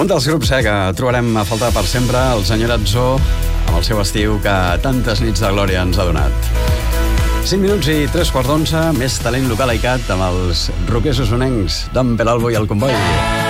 Un dels grups que trobarem a faltar per sempre, el senyor Atzó, amb el seu estiu que tantes nits de glòria ens ha donat. 5 minuts i 3 quarts d'11, més talent local a ICAT amb els roquers osonencs d'en Pelalbo i el Comboi.